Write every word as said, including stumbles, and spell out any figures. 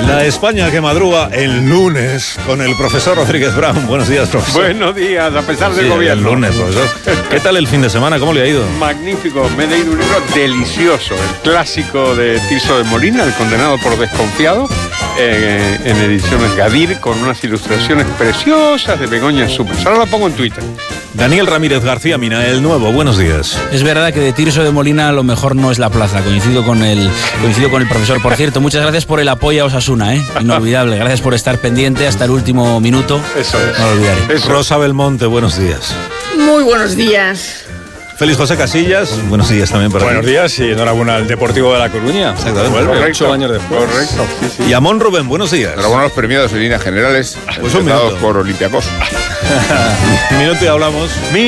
La España que madruga el lunes con el profesor Rodríguez Brown. Buenos días, profesor. Buenos días, a pesar del sí, gobierno. El lunes, profesor. ¿Qué tal el fin de semana? ¿Cómo le ha ido? Magnífico. Me he leído un libro delicioso, el clásico de Tirso de Molina, El condenado por desconfiado, eh, en ediciones Gadir, con unas ilustraciones preciosas de Begoña Supes. Ahora la pongo en Twitter. Daniel Ramírez García Mina, el nuevo. Buenos días. Es verdad que de Tirso de Molina lo mejor no es la plaza. Coincido con el, coincido con el profesor. Por cierto, muchas gracias por el apoyo a Osasuna, ¿eh? Inolvidable. Gracias por estar pendiente hasta el último minuto. Eso es. No lo olvidaré. Eso. Rosa Belmonte, buenos días. Muy buenos días. Félix José Casillas, buenos días también para Buenos ti. días y enhorabuena al Deportivo de La Coruña. Exactamente. Vuelve Correcto. ocho años después. Correcto, sí, sí. Y Amón Rubén, buenos días. Enhorabuena a los premiados en líneas generales, Pues un empezados minuto. por Olympiacos. Un minuto y hablamos.